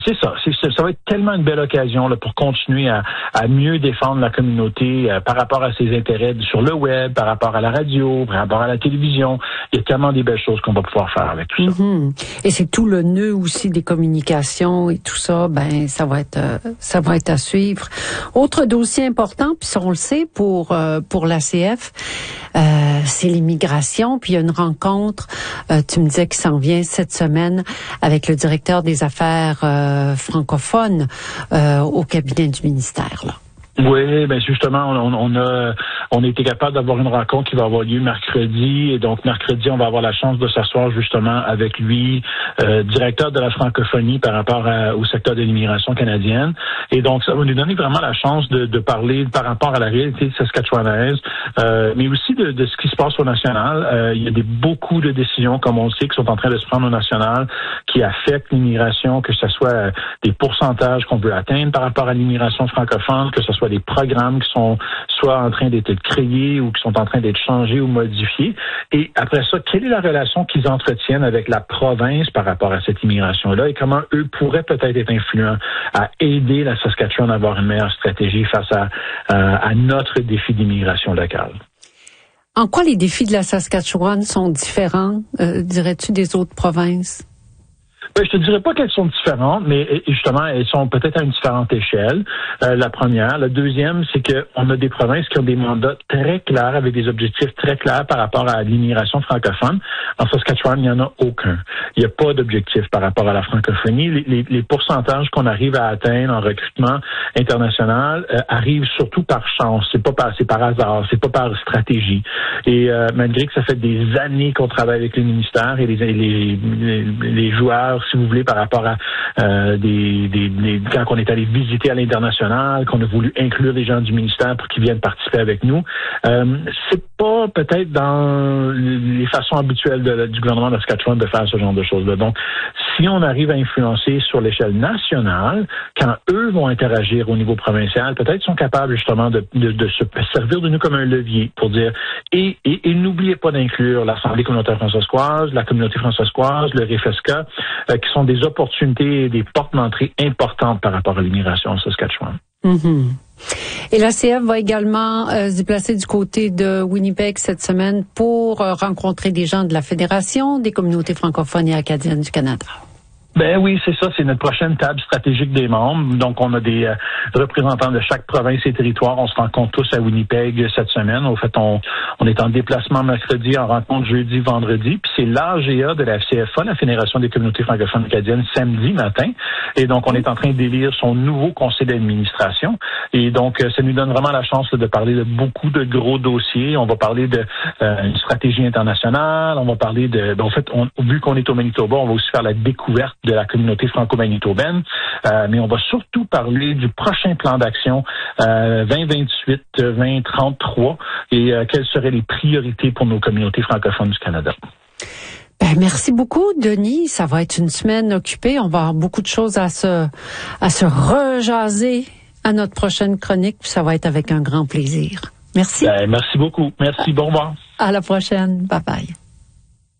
Ça va être tellement une belle occasion là, pour continuer à mieux défendre la communauté par rapport à ses intérêts sur le web, par rapport à la radio, par rapport à la télévision. Il y a tellement des belles choses qu'on va pouvoir faire avec tout ça. Et c'est tout le nœud aussi des communications et tout ça. Ben ça va être à suivre. Autre dossier important, puis ça on le sait pour l'ACF, c'est l'immigration. Puis il y a une rencontre. Tu me disais qu'il s'en vient cette semaine avec le directeur des affaires francophones au cabinet du ministère, là. Oui, ben justement, on a été capable d'avoir une rencontre qui va avoir lieu mercredi. Et donc, mercredi, on va avoir la chance de s'asseoir justement avec lui, directeur de la francophonie par rapport au secteur de l'immigration canadienne. Et donc, ça va nous donner vraiment la chance de parler par rapport à la réalité saskatchewanaise, mais aussi de ce qui se passe au national. Il y a beaucoup de décisions, comme on le sait, qui sont en train de se prendre au national, qui affectent l'immigration, que ce soit des pourcentages qu'on veut atteindre par rapport à l'immigration francophone, que ce soit des programmes qui sont soit en train d'être créés ou qui sont en train d'être changés ou modifiés. Et après ça, quelle est la relation qu'ils entretiennent avec la province par rapport à cette immigration-là et comment eux pourraient peut-être être influents à aider la Saskatchewan à avoir une meilleure stratégie face à notre défi d'immigration locale. En quoi les défis de la Saskatchewan sont différents, dirais-tu, des autres provinces? Ben, je te dirais pas qu'elles sont différentes, mais justement, elles sont peut-être à une différente échelle. La première. La deuxième, c'est que on a des provinces qui ont des mandats très clairs, avec des objectifs très clairs par rapport à l'immigration francophone. En Saskatchewan, il n'y en a aucun. Il n'y a pas d'objectif par rapport à la francophonie. Les pourcentages qu'on arrive à atteindre en recrutement international arrivent surtout par chance. C'est par hasard. C'est pas par stratégie. Et malgré que ça fait des années qu'on travaille avec le ministère et les joueurs, si vous voulez, par rapport à quand on est allé visiter à l'international, qu'on a voulu inclure les gens du ministère pour qu'ils viennent participer avec nous. C'est pas peut-être dans les façons habituelles du gouvernement de Saskatchewan de faire ce genre de choses-là. Donc, si on arrive à influencer sur l'échelle nationale, quand eux vont interagir au niveau provincial, peut-être qu'ils sont capables justement de se servir de nous comme un levier pour dire et n'oubliez pas d'inclure l'Assemblée communautaire françoise, la communauté françoise, le RFSK, qui sont des opportunités et des portes d'entrée importantes par rapport à l'immigration en Saskatchewan. Et l'ACF va également se déplacer du côté de Winnipeg cette semaine pour rencontrer des gens de la Fédération des communautés francophones et acadiennes du Canada. Ben oui, c'est ça, c'est notre prochaine table stratégique des membres. Donc, on a des représentants de chaque province et territoire. On se rencontre tous à Winnipeg cette semaine. En fait, on est en déplacement mercredi, en rencontre jeudi, vendredi. Puis c'est l'AGA de la FCFA, la Fédération des communautés francophones acadiennes, samedi matin. Et donc, on est en train d'élire son nouveau conseil d'administration. Et donc, ça nous donne vraiment la chance de parler de beaucoup de gros dossiers. On va parler de une stratégie internationale. On va parler vu qu'on est au Manitoba, on va aussi faire la découverte de la communauté franco-manitobaine, mais on va surtout parler du prochain plan d'action 2028-2033 et quelles seraient les priorités pour nos communautés francophones du Canada. Ben, merci beaucoup, Denis. Ça va être une semaine occupée. On va avoir beaucoup de choses à se rejaser à notre prochaine chronique. Puis ça va être avec un grand plaisir. Merci. Ben, merci beaucoup. Merci. Bon revoir. À la prochaine. Bye bye.